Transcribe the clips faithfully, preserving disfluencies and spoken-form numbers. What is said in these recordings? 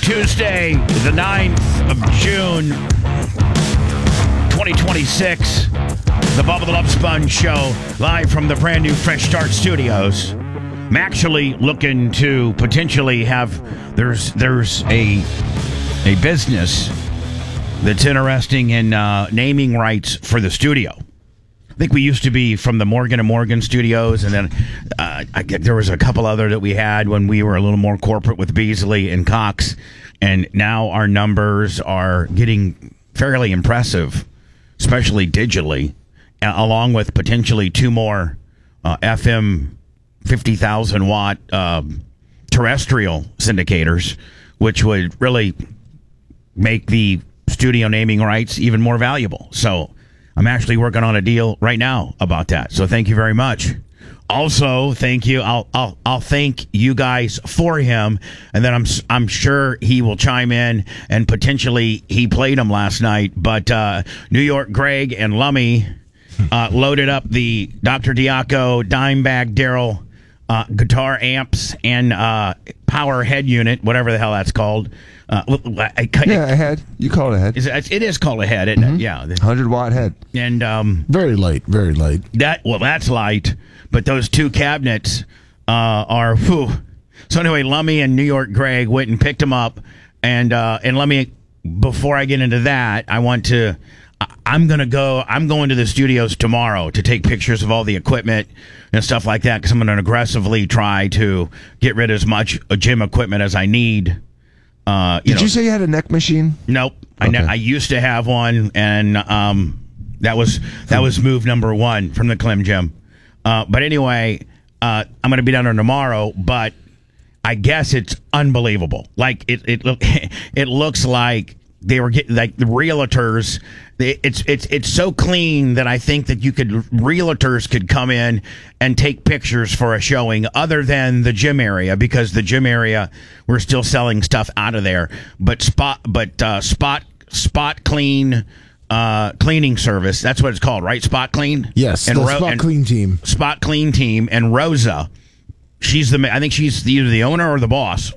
Tuesday, the ninth of June, twenty twenty-six. The Bubba the Love Sponge Show, live from the brand new Fresh Start Studios. I'm actually looking to potentially have, there's there's a a business that's interesting in uh, naming rights for the studio. I think we used to be from the Morgan and Morgan studios, and then uh, I, there was a couple other that we had when we were a little more corporate with Beasley and Cox, and now our numbers are getting fairly impressive, especially digitally, uh, along with potentially two more uh, F M fifty thousand watt uh, terrestrial syndicators, which would really make the studio naming rights even more valuable. So I'm actually working on a deal right now about that. So thank you very much. Also, thank you. I'll I'll I'll thank you guys for him, and then I'm I'm sure he will chime in, and potentially he played him last night. But uh, New York Greg and Lummy uh, loaded up the Doctor Diaco Dimebag Daryl uh, guitar amps and uh, power head unit, whatever the hell that's called. Uh, I, I, yeah, a head. You call it a head. Is it, it is called a head, isn't mm-hmm. it? Yeah, one hundred watt head. And um, very light, very light. That well, that's light. But those two cabinets uh, are. Whew. So anyway, Lummy and New York Greg went and picked them up, and uh, and let me. Before I get into that, I want to. I'm gonna go. I'm going to the studios tomorrow to take pictures of all the equipment and stuff like that, because I'm going to aggressively try to get rid of as much gym equipment as I need. Uh, you Did know, you say you had a neck machine? Nope. I, okay. ne- I used to have one, and um, that was that was move number one from the Clem Gym. Uh, but anyway, uh, I'm going to be down there tomorrow. But I guess it's unbelievable. Like it, it, look, it looks like they were getting like the realtors. They, it's it's it's so clean that I think that you could realtors could come in and take pictures for a showing, other than the gym area, because the gym area we're still selling stuff out of there. But spot but uh, spot spot clean. Uh, cleaning service. That's what it's called, right? Spot Clean. Yes, and the Ro- Spot and Clean team. Spot Clean team, and Rosa. She's the. I think she's the, either the owner or the boss.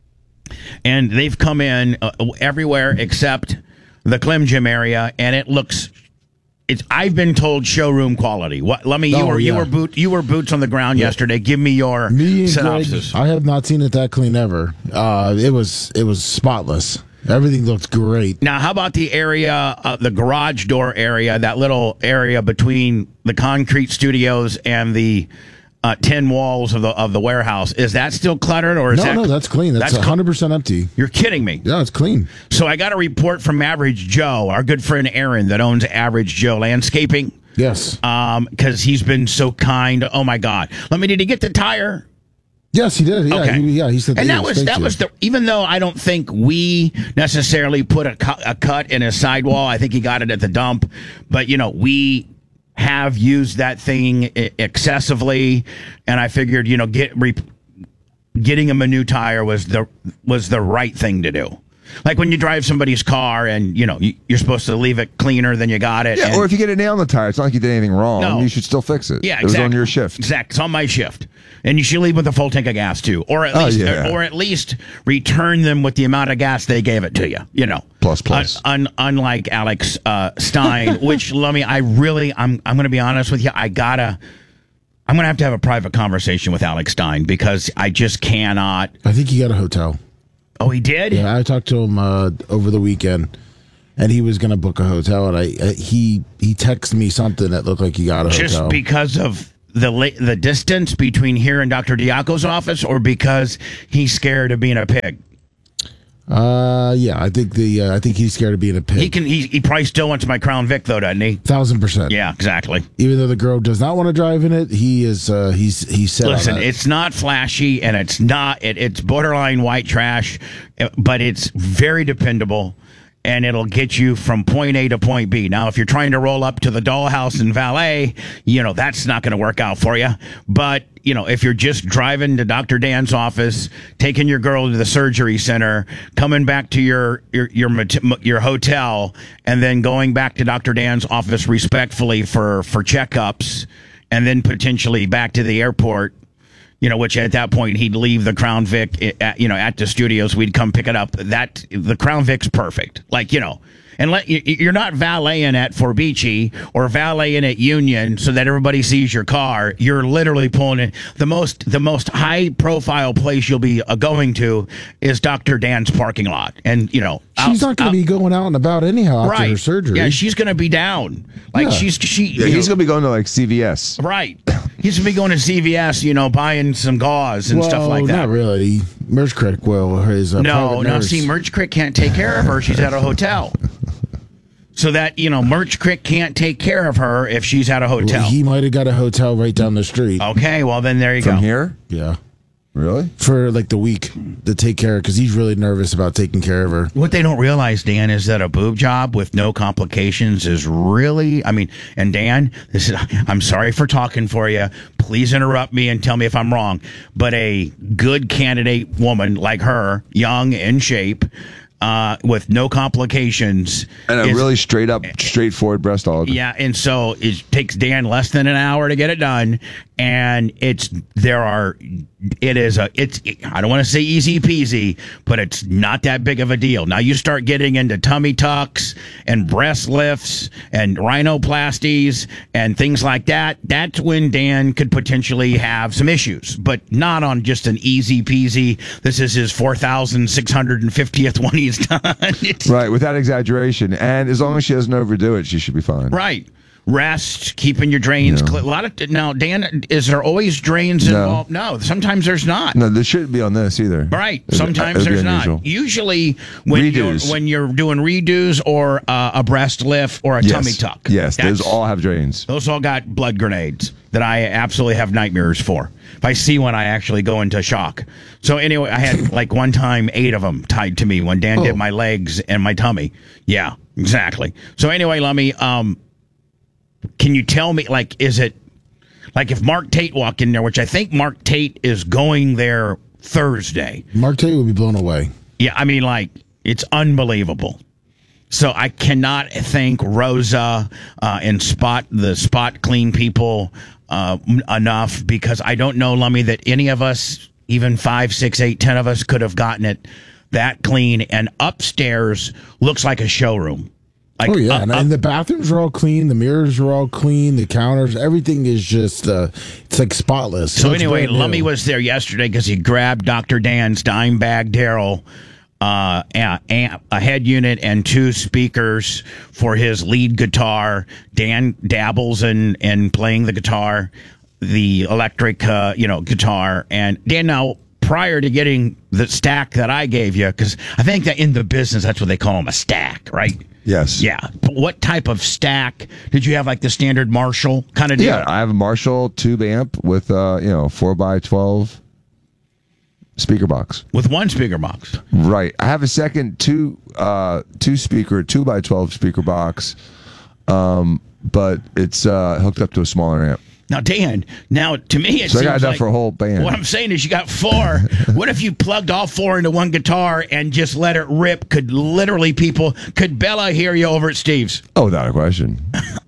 And they've come in uh, everywhere except the Clem Gym area, and it looks. It's. I've been told showroom quality. What? Let me. You oh, were. Yeah. You were boot. You were boots on the ground yeah. yesterday. Give me your me and synopsis. Greg, I have not seen it that clean ever. Uh, it was. It was spotless. Everything looks great. Now, how about the area, uh, the garage door area, that little area between the concrete studios and the uh, tin walls of the of the warehouse? Is that still cluttered, or is no, that? No, that's clean. That's, that's one hundred percent empty. You're kidding me. Yeah, it's clean. So I got a report from Average Joe, our good friend Aaron, that owns Average Joe Landscaping. Yes. Um, because he's been so kind. Oh my God. Let me. Did he get the tire? Yes, he did. Yeah, okay. he, yeah, he said. And that that was that was the. Even though I don't think we necessarily put a, cu- a cut in his sidewall, I think he got it at the dump. But you know, we have used that thing excessively, and I figured, you know, get re- getting him a new tire was the was the right thing to do. Like when you drive somebody's car and, you know, you're supposed to leave it cleaner than you got it. Yeah, and, or if you get a nail in the tire, it's not like you did anything wrong. No. You should still fix it. Yeah, it exactly. was on your shift. Exactly. It's on my shift. And you should leave with a full tank of gas, too. Or at oh, least yeah. or at least return them with the amount of gas they gave it to you, you know. Plus, plus. Un, un, unlike Alex uh, Stein, which, let me, I really, I'm, I'm going to be honest with you, I gotta, I'm going to have to have a private conversation with Alex Stein, because I just cannot. I think he got a hotel. Oh, he did? Yeah, I talked to him uh, over the weekend, and he was going to book a hotel, and I, I he he texted me something that looked like he got a Just hotel. Just because of the la- the distance between here and Doctor Diaco's office, or because he's scared of being a pig? Uh, yeah, I think the uh, I think he's scared of being a pig. He can. He, he probably still wants my Crown Vic, though, doesn't he? Thousand percent. Yeah, exactly. Even though the girl does not want to drive in it, he is. Uh, he's he's set. Listen, on that. it's not flashy, and it's not. It, it's borderline white trash, but it's very dependable, and it'll get you from point A to point B. Now, if you're trying to roll up to the dollhouse and valet, you know that's not going to work out for you. But you know, if you're just driving to Doctor Dan's office, taking your girl to the surgery center, coming back to your your your, your hotel, and then going back to Doctor Dan's office respectfully for for checkups, and then potentially back to the airport, You know, which at that point he'd leave the Crown Vic, at, you know, at the studios. We'd come pick it up. That the Crown Vic's perfect. Like, you know, and let you, you're not valeting at Forbici or valeting at Union so that everybody sees your car. You're literally pulling it. The most the most high profile place you'll be uh, going to is Doctor Dan's parking lot, and you know she's out, not going out, to be going out and about anyhow after right. her surgery. Yeah, she's going to be down. Like Yeah. she's she. Yeah, you he's know, gonna be going to like C V S. right. He's going to be going to C V S, you know, buying some gauze and well, stuff like that. Not really. Merch Crick will. His uh, No, private no. nurse. See, Merch Crick can't take care of her. She's at a hotel. So that, you know, Merch Crick can't take care of her if she's at a hotel. He might have got a hotel right down the street. Okay, well, then there you From go. here? Yeah. Really? For like the week to take care of, because he's really nervous about taking care of her. What they don't realize, Dan, is that a boob job with no complications is really, I mean, and Dan, this is, I'm sorry for talking for you. Please interrupt me and tell me if I'm wrong. But a good candidate woman like her, young, in shape, uh, with no complications. And a is- really straight up, straightforward breast hog. Yeah, and so it takes Dan less than an hour to get it done, and it's there are it is a it's I don't want to say easy peasy, but it's not that big of a deal. Now you start getting into tummy tucks and breast lifts and rhinoplasties and things like that. That's when Dan could potentially have some issues, but not on just an easy peasy. This is his four thousand six hundred and fiftieth one he's done. It's, Right, without exaggeration. And as long as she doesn't overdo it, she should be fine. Right. Rest, keeping your drains Yeah. clear. A lot of now, Dan, is there always drains No. involved? No, sometimes there's not. No, this shouldn't be on this either. Right. It- Sometimes it would be there's not. unusual. Usually, when Redos. you're when you're doing redos or uh, a breast lift or a Yes. tummy tuck. Yes, those That's- all have drains. Those all got blood grenades that I absolutely have nightmares for. If I see one, I actually go into shock. So anyway, I had like one time eight of them tied to me when Dan Oh. did my legs and my tummy. Yeah, exactly. So anyway, Lummy, um, can you tell me, like, is it like if Mark Tate walked in there, which I think Mark Tate is going there Thursday. Mark Tate would be blown away. Yeah, I mean, like, it's unbelievable. So I cannot thank Rosa uh, and Spot, the Spot Clean people, uh, enough, because I don't know, Lummy, that any of us, even five, six, eight, ten of us, could have gotten it that clean. And upstairs looks like a showroom. Like, Oh yeah, uh, and, uh, and the bathrooms are all clean, the mirrors are all clean, the counters, everything is just uh, it's like spotless. It So looks anyway, brand new. Lummy was there yesterday because he grabbed Doctor Dan's dime bag Daryl uh, a, a, a head unit and two speakers for his lead guitar. Dan dabbles in, in playing the guitar, the electric, uh, you know, guitar. And Dan, now, prior to getting the stack that I gave you, because I think that in the business, that's what they call them, a stack, right? Yes. Yeah. But what type of stack? Did you have like the standard Marshall kind of deal? Yeah, I have a Marshall tube amp with uh, you know, four by twelve speaker box. With one speaker box. Right. I have a second two uh two speaker two by twelve speaker box, um, but it's uh hooked up to a smaller amp. Now, Dan, now to me it So I seems got enough like, for a whole band. What I'm saying is you got four. What if you plugged all four into one guitar and just let it rip? Could literally people, could Bella hear you over at Steve's? Oh, without a question.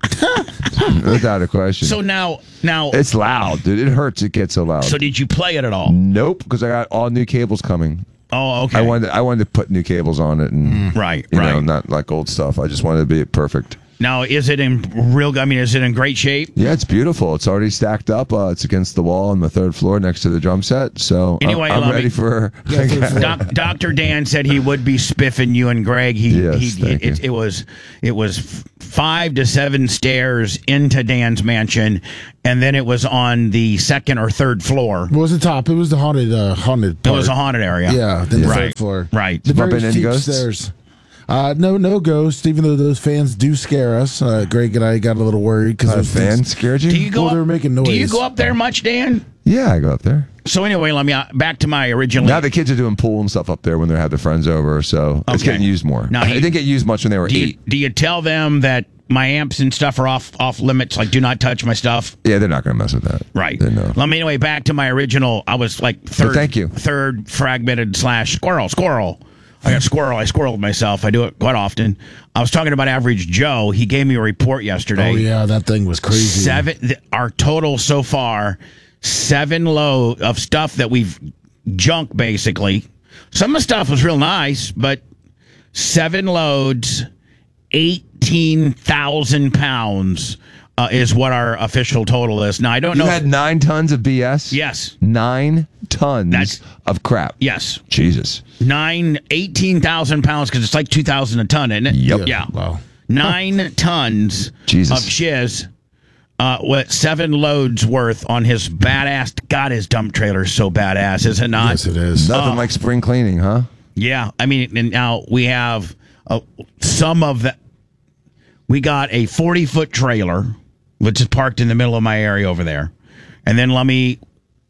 Without a question. So now, now, It's loud, dude. It hurts. It gets so loud. so did you play it at all? Nope, because I got all new cables coming. Oh, okay. I wanted I wanted to put new cables on it, and Right, you right. know, not like old stuff. I just wanted to be perfect. Now, is it in real, I mean, is it in great shape? Yeah, it's beautiful. It's already stacked up. Uh, it's against the wall on the third floor next to the drum set. So I'm- Anyway, I'm, let me- ready for. Doc, Doctor Dan said he would be spiffing you and Greg. He, Yes, he, thank it, you. it was it was f- five to seven stairs into Dan's mansion, and then it was on the second or third floor. What was the top? It was the haunted, uh, haunted. It Part. was a haunted area. Yeah, then the Right. third floor. Right. The Bump very into any steep ghosts? stairs. Uh, no, no ghosts. Even though those fans do scare us, uh, Greg and I got a little worried because A those fan things- scared you? Do you go? Well, up, they were making noise. Do you go up there much, Dan? Yeah, I go up there. So anyway, let me uh, back to my original. Now the kids are doing pool and stuff up there when they have their friends over, so it's Okay. getting used more. Now, it do you- didn't get used much when they were do you, eight. do you tell them that my amps and stuff are off off limits? Like, do not touch my stuff. Yeah, they're not going to mess with that. Right. They know. Let me anyway back to my original. I was like third. thank you. Third fragmented slash squirrel squirrel. I got squirrel. I squirreled myself. I do it quite often. I was talking about Average Joe. He gave me a report yesterday. Oh yeah, that thing was crazy. Seven. th- Our total so far, seven load of stuff that we've junk basically. Some of the stuff was real nice, but seven loads, eighteen thousand pounds uh, is what our official total is. Now I don't You know. had nine tons of B S. Yes. Nine tons That's- of crap. Yes. Jesus. Nine, eighteen thousand pounds because it's like two thousand a ton, isn't it? Yep. Yeah. Wow. Nine tons Jesus. of shiz. Uh, what seven loads worth on his badass? God, his dump trailer is so badass, is it not? Yes, it is. Nothing like spring cleaning, huh? Yeah, I mean, and now we have uh, some of that. We got a forty foot trailer, which is parked in the middle of my area over there, and then let me.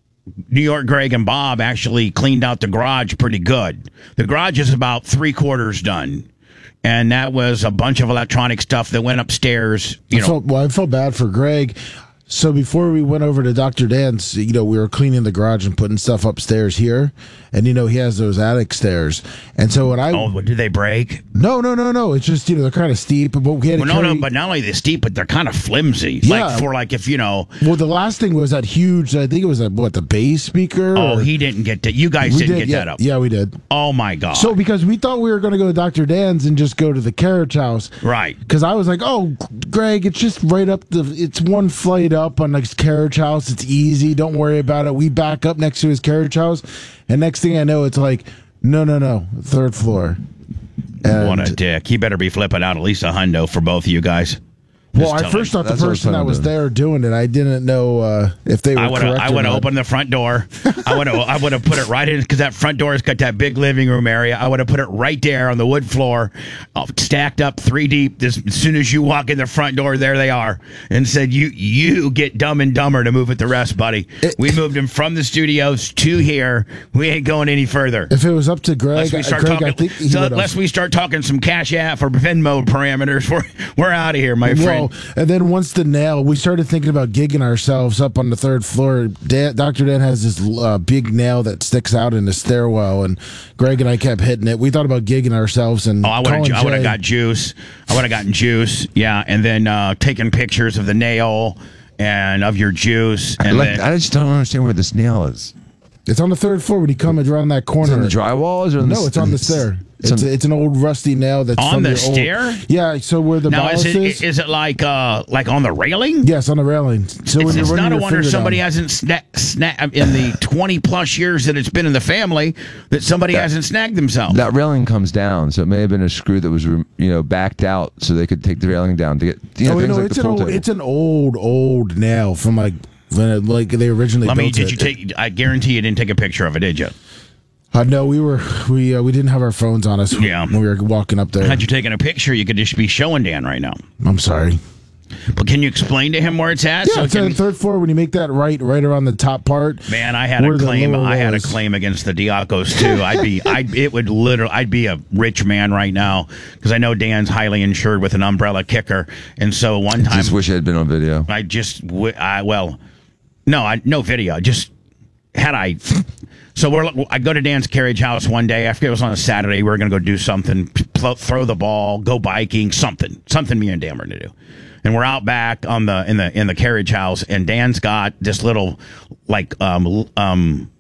New York Greg and Bob actually cleaned out the garage pretty good. The garage is about three quarters done. And that was a bunch of electronic stuff that went upstairs. You I know, felt, well, I felt bad for Greg. So before we went over to Doctor Dan's, you know, we were cleaning the garage and putting stuff upstairs here, and you know he has those attic stairs. And so when I oh, did they break? no no no no, it's just you know they're kind of steep, but we had to Well, no, carry, no, but not only they're steep, but they're kind of flimsy. Yeah. Like for like if you know. well the last thing was that huge. I think it was a, what the bass speaker. Oh, or- he didn't get that. You guys we didn't did, get yeah, that up. Yeah, we did. Oh my god. So because we thought we were going to go to Doctor Dan's and just go to the carriage house, right. Because I was like, oh, Greg, it's just right up the, it's one flight up on his carriage house. It's easy. Don't worry about it. We back up next to his carriage house. And next thing I know, it's like, no, no, no, third floor. And, What a dick. You better be flipping out at least a hundo for both of you guys. well, Just I tell first him. thought the That's what I was person that planning was on there doing it, I didn't know uh, if they were I would have. correct I or would have not. opened the front door. I would have. I would have put it right in because that front door has got that big living room area. I would have put it right there on the wood floor, uh, stacked up three deep. This, as soon as you walk in the front door, there they are, and said, "You, you get dumb and dumber to move with the rest, buddy." It- we moved him from the studios to here. We ain't going any further. If it was up to Greg, Unless we start Greg talking, I think he so would've- unless we start talking some Cash App or Venmo parameters, we're we're out of here, my friend. Well, and then once the nail, we started thinking about gigging ourselves up on the third floor. Dan, Doctor Dan has this uh, big nail that sticks out in the stairwell, and Greg and I kept hitting it. We thought about gigging ourselves and Oh, I would calling have. I would have Jay. got juice. I would have gotten juice. Yeah, and then uh, taking pictures of the nail and of your juice. I, And like, then, I just don't understand where this nail is. It's on the third floor when you come around that Is corner. it on the drywall? Or is it on No, the, it's on the stair. It's It's, on- it's an old rusty nail that's On from the your old- stair? Yeah, so where the now ballast is it is. is it like uh like on the railing? Yes, on the railing. So when It's, you're it's running not a your wonder finger somebody down. hasn't snagged sna- in the twenty plus years that it's been in the family that somebody hasn't snagged themselves. that railing comes down, so it may have been a screw that was, you know, backed out, so they could take the railing down to get, you know, Oh, things no, like it's the an pool old, table. it's an old, old nail from like when it, like they originally Let built me. Did it. you take? I guarantee you didn't take a picture of it, did you? Uh, no, we were we uh, we didn't have our phones on us Yeah. when we were walking up there. Had you taken a picture, you could just be showing Dan right now. I'm sorry. But can you explain to him where it's at? Yeah, So it's can- on the third floor when you make that right, right around the top part. Man, I had where a the claim. lower I had a was. claim against the Diacos too. I'd be, I'd, it would literally, I'd be a rich man right now because I know Dan's highly insured with an umbrella kicker, and so one time just wish it had been on video. I just, w- I well, no, I no video. Just had I. So we're, I go to Dan's carriage house one day. I forget it was on a Saturday. We were going to go do something, pl- throw the ball, go biking, something, something me and Dan were going to do. And we're out back on the in the in the carriage house, and Dan's got this little like um l- um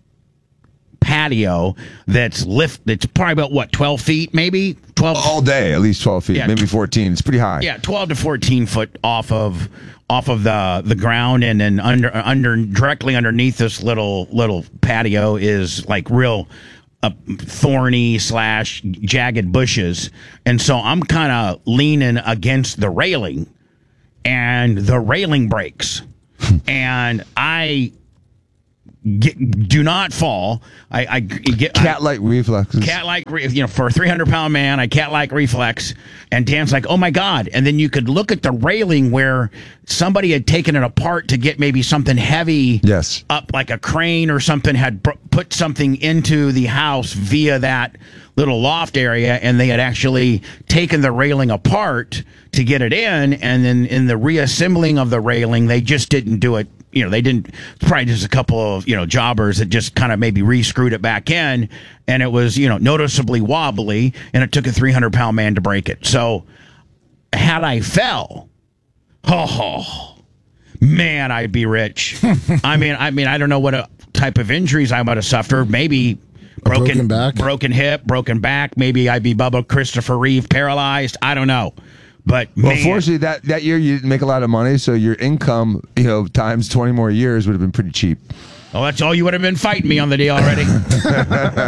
patio that's lift. It's probably about what twelve feet, maybe twelve. All day, at least twelve feet, Yeah. maybe fourteen. It's pretty high. Yeah, twelve to fourteen foot off of off of the the ground, and then under under directly underneath this little little patio is like real uh, thorny slash jagged bushes, and so I'm kind of leaning against the railing, and the railing breaks, and I get, do not fall. I, I get I- Cat-like reflexes. cat-like, re- you know, for a three hundred pound man, I cat-like reflex. And Dan's like, oh my God. And then you could look at the railing where somebody had taken it apart to get maybe something heavy Yes. up, like a crane or something, had br- put something into the house via that little loft area, and they had actually taken the railing apart to get it in. And then in the reassembling of the railing, they just didn't do it. You know, they didn't, probably just a couple of, you know, jobbers that just kind of maybe re-screwed it back in, and it was, you know, noticeably wobbly, and it took a three hundred pound man to break it. So had I fell, oh, man, I'd be rich. I mean, I mean, I don't know what a type of injuries I might have suffered. Maybe broken, broken back, broken hip, broken back. Maybe I'd be Bubba Christopher Reeve, paralyzed. I don't know. But well, man, fortunately, that, that year you didn't make a lot of money, so your income, you know, times twenty more years would have been pretty cheap. oh, that's all you would have been fighting me on the day already. Well,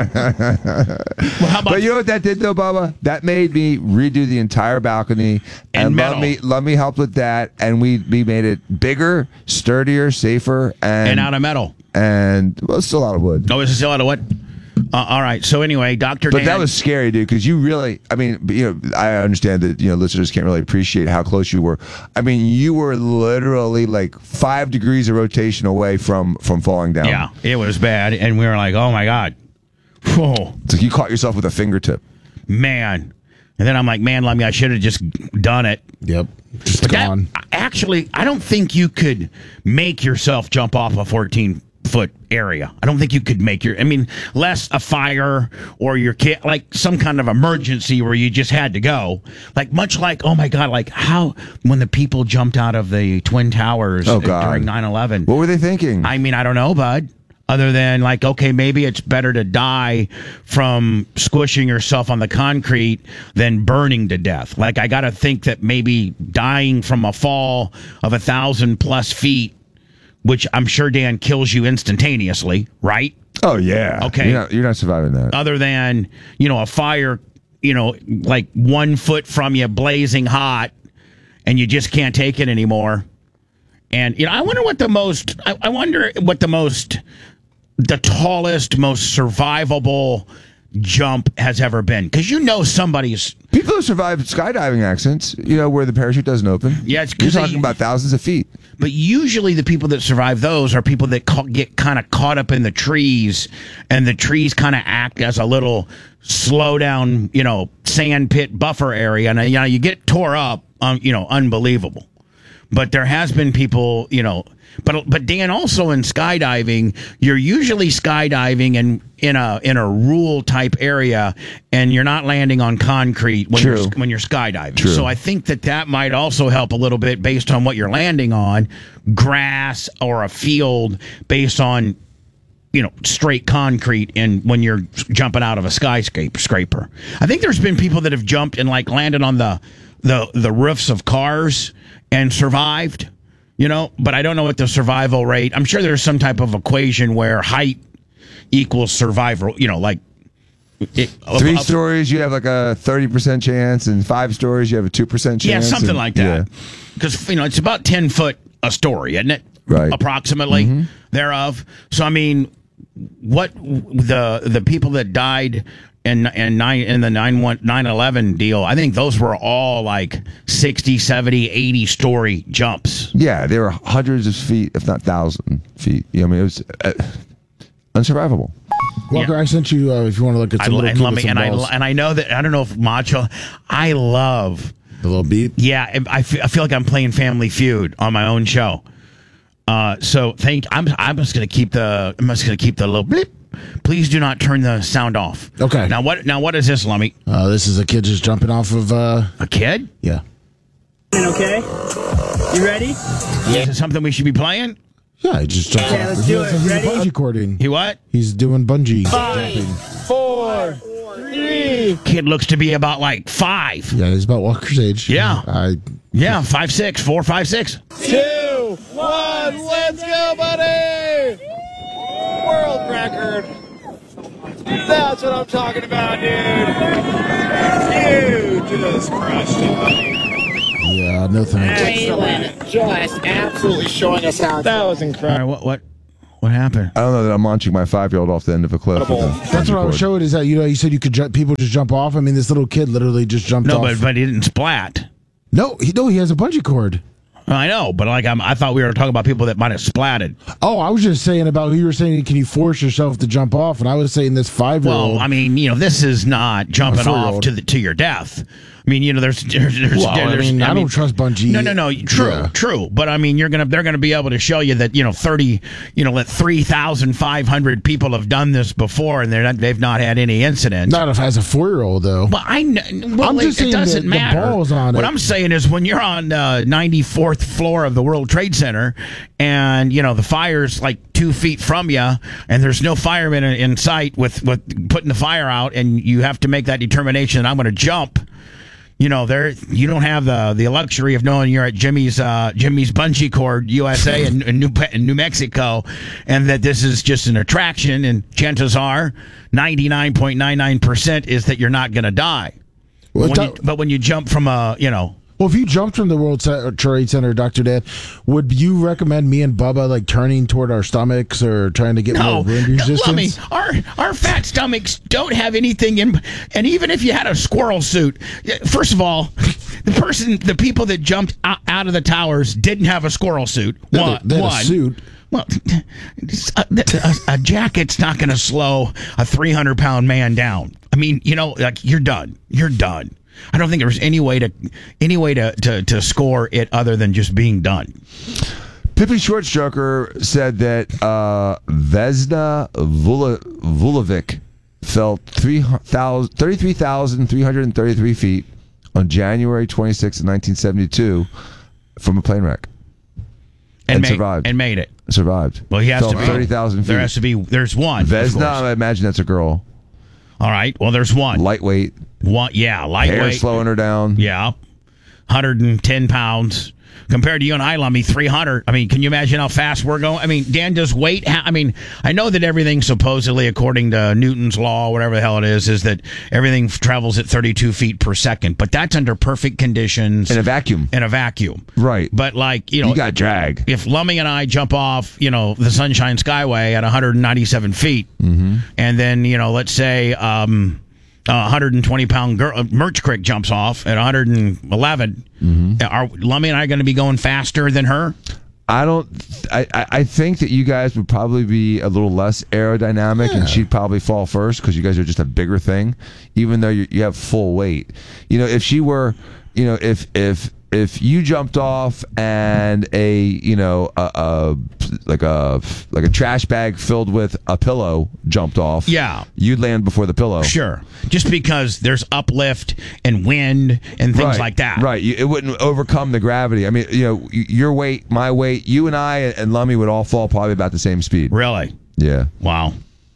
how about But you know what that did though, Bubba? That made me redo the entire balcony, And and, metal. let me let me help with that, and we we made it bigger, sturdier, safer, and and out of metal? and well, it's still out of wood. Oh, is it still out of what? Uh, all right. So anyway, Doctor But Dan. that was scary, dude, because you really, I mean, you know, I understand that, you know, listeners can't really appreciate how close you were. I mean, you were literally like five degrees of rotation away from from falling down. yeah, it was bad, and we were like, oh my god, whoa, It's like you caught yourself with a fingertip. man. And then I'm like, man, Lummy, I should have just done it. Yep, just But that, gone. actually, I don't think you could make yourself jump off a fourteen foot area. I don't think you could make your, I mean, less a fire or your kid, like some kind of emergency where you just had to go. Like, much like, oh my God, like how, when the people jumped out of the Twin Towers Oh, God. during nine eleven. What were they thinking? I mean, I don't know, bud. Other than like, okay, maybe it's better to die from squishing yourself on the concrete than burning to death. Like, I got to think that maybe dying from a fall of a thousand plus feet, which I'm sure, Dan, kills you instantaneously, right? oh, yeah. Okay. You're not, you're not surviving that. Other than, you know, a fire, you know, like one foot from you blazing hot and you just can't take it anymore. And, you know, I wonder what the most, I, I wonder what the most, the tallest, most survivable jump has ever been. Because you know somebody's, People who survive skydiving accidents, you know, where the parachute doesn't open. Yeah, it's You're 'cause they- talking about thousands of feet. but usually the people that survive those are people that ca- get kind of caught up in the trees, and the trees kind of act as a little slow down, you know, sand pit buffer area. And, you know, you get tore up, um, you know, unbelievable. But there has been people, you know, but but Dan, also in skydiving, you're usually skydiving in in a in a rural type area, and you're not landing on concrete when True. you're when you're skydiving. True. So I think that that might also help a little bit based on what you're landing on, grass or a field based on, you know, straight concrete, and when you're jumping out of a skyscraper scraper. I think there's been people that have jumped and like landed on the the the roofs of cars and survived, you know, but I don't know what the survival rate. I'm sure there's some type of equation where height equals survival, you know, like it, Three up- stories, you have like a thirty percent chance, and five stories, you have a two percent yeah, chance. something and- like that. yeah. Because, you know, it's about ten foot a story, isn't it? Right. Approximately thereof. So, I mean, what the the people that died in in nine in the nine eleven deal, I think those were all like sixty, seventy, eighty story jumps. Yeah, they were hundreds of feet, if not thousand feet. You know, I mean, it was uh, unsurvivable. Walker, I sent you uh, if you want to look at I, some little and, kid let with me, some and I balls. and I know that I don't know if Macho, I love. The little beep. Yeah, I feel, I feel like I'm playing Family Feud on my own show. Uh, so thank. I'm I'm just gonna keep the I'm just gonna keep the little bleep. Please do not turn the sound off. Okay. Now what? Now what is this, Lummy? Uh, this is a kid just jumping off of. Uh, A kid? yeah. Okay? You ready? Is it something we should be playing? Yeah, he just jumped Okay, off. let's He's- do it. He's Ready? bungee cording. He what? He's doing bungee. Five, four, three. Kid looks to be about like five. Yeah, he's about Walker's age. Yeah. I. Yeah, five six, four five six. Two, one, let's go, buddy! World record. That's what I'm talking about, dude. You just crushed it, buddy. Yeah, no thanks. Excellent. Just absolutely showing us how. That was All incredible. right, what what what happened? I don't know that I'm launching my five year old off the end of a cliff. with a That's what I was bungee cord. showing is that, you know, you said you could ju- people just jump off. I mean, this little kid literally just jumped No, off. but but he didn't splat. no, he no, he has a bungee cord. I know, but like I'm, I thought we were talking about people that might have splatted. Oh, I was just saying about who you were saying. Can you force yourself to jump off? And I was saying this five year old. Well, I mean, you know, this is not jumping off four-year-old. to the to your death. I mean, you know, there's, there's, there's, Well, I there's mean, I don't trust Bungie. No, no, no. True, Yeah. true. But I mean, you're gonna, they're gonna be able to show you that, you know, thirty, you know, that three thousand five hundred people have done this before, and they're not, they've not had any incidents. Not if as a four year old though. Well, I know. Well, I'm it, just it saying doesn't the- the matter. balls on what it. I'm saying is, when you're on uh, ninety-fourth floor of the World Trade Center, and you know the fire's like two feet from you, and there's no firemen in, in sight with with putting the fire out, and you have to make that determination. I'm going to jump. You know, there you don't have the the luxury of knowing you're at Jimmy's uh, Jimmy's Bungee Cord U S A in, in, New, in New Mexico, and that this is just an attraction. And chances are, ninety-nine point nine nine percent is that you're not going to die. Well, When you, ta- but when you jump from a, you know, Well, if you jumped from the World Ce- Trade Center, Doctor Dan, would you recommend me and Bubba like turning toward our stomachs or trying to get no, more wind no, resistance? let me. Our our fat stomachs don't have anything in, and even if you had a squirrel suit, first of all, the person, the people that jumped out, out of the towers didn't have a squirrel suit. They had One, a- they had a one. suit. Well, a, a, a jacket's not going to slow a three hundred pound man down. I mean, you know, like you're done. You're done. I don't think there's any way to any way to, to, to score it other than just being done. Pippi Shortstroker said that uh, Vesna Vula, Vulovic fell thirty-three thousand three hundred thirty-three feet on January twenty-sixth, nineteen seventy-two from a plane wreck. And, And made, survived. And made it. Survived. Well, he has fell to be thirty thousand feet. There has to be. There's one. of Vesna, course. I imagine that's a girl. All right. Well, there's one. Lightweight. One. Yeah. Hair Lightweight. slowing her down. Yeah. one hundred ten pounds. Compared to you and I, Lummy, three hundred. I mean, can you imagine how fast we're going? I mean, Dan, does weight... Ha- I mean, I know that everything supposedly, according to Newton's law, whatever the hell it is, is that everything f- travels at thirty-two feet per second. But that's under perfect conditions. In a vacuum. In a vacuum. Right. But, like, you know... You got drag. If Lummy and I jump off, you know, the Sunshine Skyway at one hundred ninety-seven feet, Mm-hmm. and then, you know, let's say... Um, a one hundred twenty pound girl, uh, Merch Crick jumps off at one hundred eleven. Mm-hmm. Are Lummy and I going to be going faster than her? I don't. I, I I think that you guys would probably be a little less aerodynamic, Yeah. and she'd probably fall first because you guys are just a bigger thing, even though you you have full weight. You know, if she were, you know, if if if you jumped off and a you know a, a like a like a trash bag filled with a pillow jumped off, Yeah. you'd land before the pillow. Sure. Just because there's uplift and wind and things Right, like that. Right. You, it wouldn't overcome the gravity. I mean, you know, y- your weight, my weight, you and I and Lummy would all fall probably about the same speed. Really? Yeah. Wow.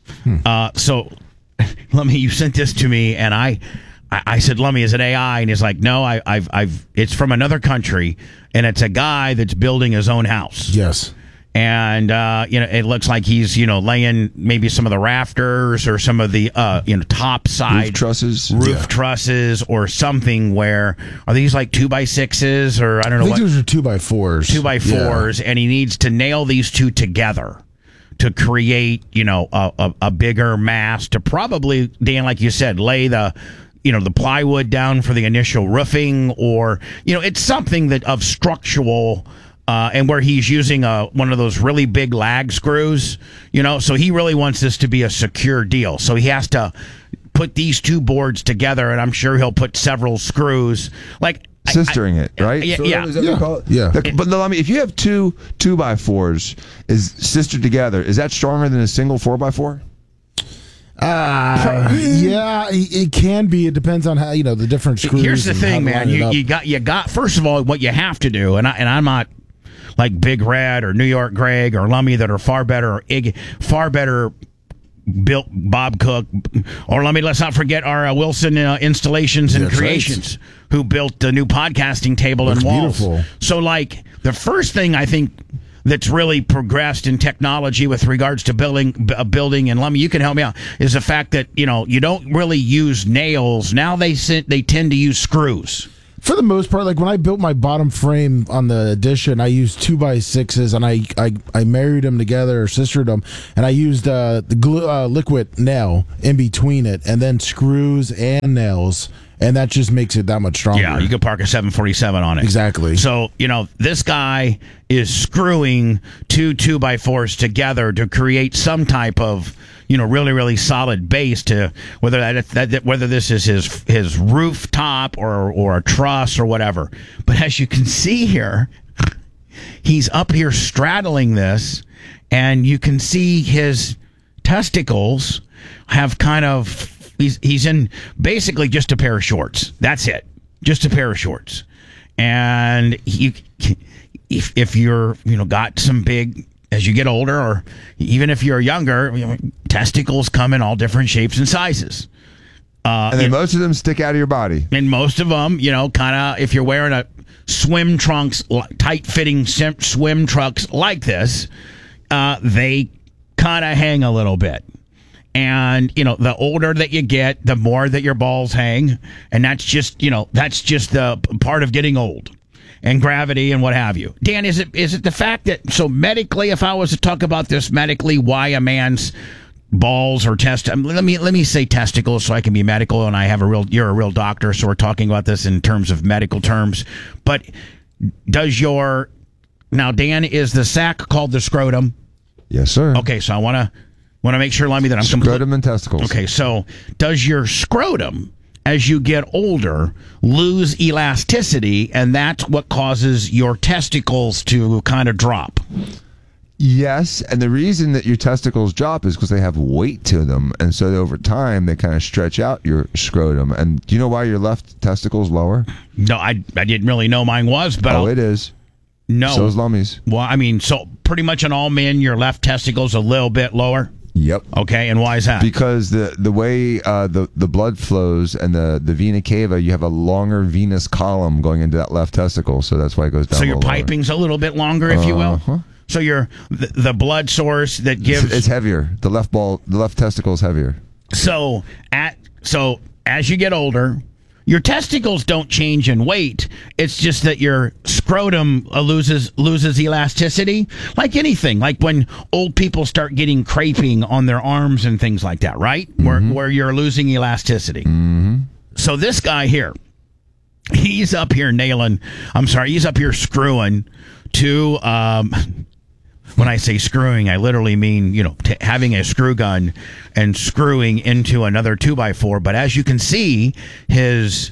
Uh, so, Lummy, you sent this to me, and I, I, I said, Lummy, is it A I? And he's like, no, I, I've, I've, it's from another country, and it's a guy that's building his own house. Yes. And uh, you know, it looks like he's you know laying maybe some of the rafters or some of the uh, you know top side Roof trusses. roof Yeah. trusses or something. Where are these like two by sixes or I don't I know think what those are two by fours. two by Yeah. fours, and he needs to nail these two together to create you know a, a, a bigger mass to probably, Dan, like you said, lay the you know the plywood down for the initial roofing, or you know it's something that of structural. Uh, and where he's using a, one of those really big lag screws, you know, so he really wants this to be a secure deal. So he has to put these two boards together, and I'm sure he'll put several screws, like I- Sistering it, right? Yeah, Sort of, yeah. is that what you Yeah. call it? Yeah. The- but no, I mean, if you have two two by fours is sistered together, is that stronger than a single four by four? Uh, yeah, it it can be. It depends on how you know the different screws. Here's the and thing, how to man. line it You, up. you got you got first of all what you have to do, and I and I'm not like Big Red or New York Greg or Lummy that are far better or Ig, far better built Bob Cook, or let me let's not forget our uh, Wilson uh, Installations and That's right. Creations who built the new podcasting table Looks and walls. beautiful. So like the first thing I think that's really progressed in technology with regards to building b- uh, building and Lummy, you can help me out, is the fact that you know you don't really use nails now. They sit, they tend to use screws. For the most part, like when I built my bottom frame on the addition, I used two by sixes, and I I, I married them together or sistered them, and I used uh, the glue, uh, liquid nail in between it, and then screws and nails, and that just makes it that much stronger. Yeah, you could park a seven forty-seven on it. Exactly. So, you know, this guy is screwing two two by fours together to create some type of, you know, really, really solid base to whether that, that, that whether this is his his rooftop or or a truss or whatever. But as you can see here, he's up here straddling this, and you can see his testicles have kind of he's he's in basically just a pair of shorts. That's it, just a pair of shorts. And you, if if you're you know got some big as you get older, or even if you're younger, you know, testicles come in all different shapes and sizes. Uh, and then you know, most of them stick out of your body. and most of them, you know, kind of if you're wearing a swim trunks, tight fitting swim trunks like this, uh, they kind of hang a little bit. And, you know, the older that you get, the more that your balls hang. And that's just, you know, that's just the part of getting old and gravity and what have you. Dan, is it is it the fact that, so medically, if I was to talk about this medically, why a man's balls or test, let me let me say testicles so I can be medical, and I have a real, you're a real doctor, so we're talking about this in terms of medical terms. But does your, now Dan, is the sac called the scrotum? Yes, sir. Okay, so I want to want to make sure, Lemmy, that I'm Scrotum complete. and testicles. Okay, so does your scrotum, as you get older, lose elasticity, and that's what causes your testicles to kind of drop? Yes, and the reason that your testicles drop is because they have weight to them, and so over time they kind of stretch out your scrotum. And do you know why your left testicle's lower? No, I I didn't really know mine was, but Oh, I'll- it is. no. So is Lummy's. Well, I mean, so pretty much in all men, your left testicle's a little bit lower. Yep. Okay, and why is that? Because the the way uh, the the blood flows and the the vena cava, you have a longer venous column going into that left testicle, so that's why it goes down. So a your little lower. piping's a little bit longer, if you will. Uh-huh. So your the, the blood source that It's, gives it's heavier. The left ball, the left testicle is heavier. so at so as you get older, your testicles don't change in weight. It's just that your scrotum uh, loses loses elasticity, like anything. Like when old people start getting creping on their arms and things like that, right? Mm-hmm. Where where you're losing elasticity. Mm-hmm. So this guy here, he's up here nailing. I'm sorry, he's up here screwing to. Um, when I say screwing, I literally mean, you know, t- having a screw gun and screwing into another two by four. But as you can see, his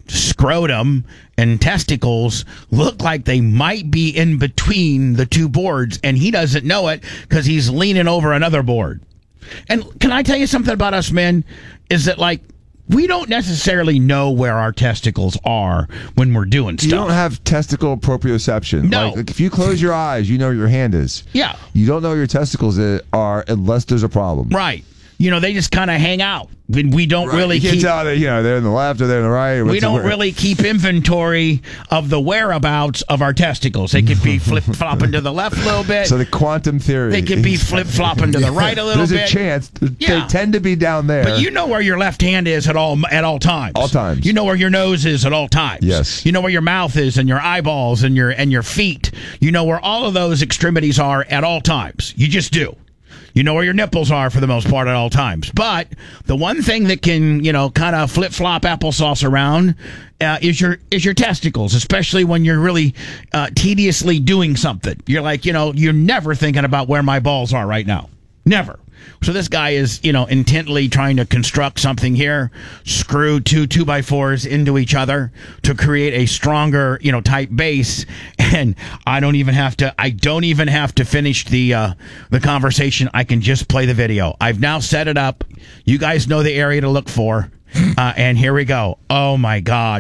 scrotum and testicles look like they might be in between the two boards, and he doesn't know it because he's leaning over another board. And can I tell you something about us men? Is that like, we don't necessarily know where our testicles are when we're doing stuff. You don't have testicle proprioception. No. Like, like if you close your eyes, you know where your hand is. Yeah. You don't know where your testicles i- are unless there's a problem. Right. You know, they just kind of hang out. We, we don't Right. really you can't keep... tell that, you know, they're in the left or they're in the right. Or We what's the don't word. really keep inventory of the whereabouts of our testicles. They could be flip-flopping to the left a little bit. So the quantum theory. They could be flip-flopping to the right a little There's bit. a chance. Yeah. They tend to be down there. But you know where your left hand is at all at all times. All times. You know where your nose is at all times. Yes. You know where your mouth is and your eyeballs and your and your feet. You know where all of those extremities are at all times. You just do. You know where your nipples are for the most part at all times. But the one thing that can, you know, kind of flip-flop applesauce around uh, is your is your testicles, especially when you're really uh, tediously doing something. You're like, you know, you're never thinking about where my balls are right now. Never. So this guy is, you know, intently trying to construct something here, screw two two by fours into each other to create a stronger, you know, type base. And I don't even have to, I don't even have to finish the uh, the conversation. I can just play the video. I've now set it up. You guys know the area to look for. Uh, and here we go. Oh my God.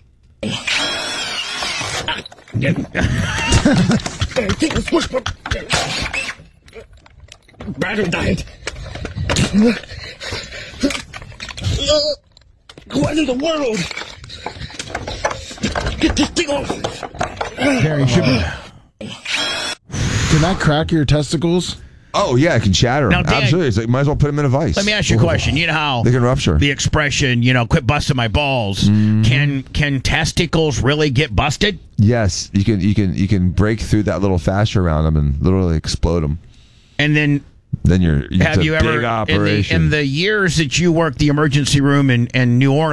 Battery died. What in the world? Get this thing off. Gary, should be. Can that crack your testicles? Oh, yeah, it can shatter Now, them. Dan, Absolutely. It's like, might as well put them in a vice. Let me ask you a question. You know how They can rupture. the expression, you know, quit busting my balls. Mm-hmm. Can can testicles really get busted? Yes, you can. You can. You can break through that little fascia around them and literally explode them. And then Then you're. It's have a you big ever, in the, operation. in the years that you worked the emergency room in, in New Orleans,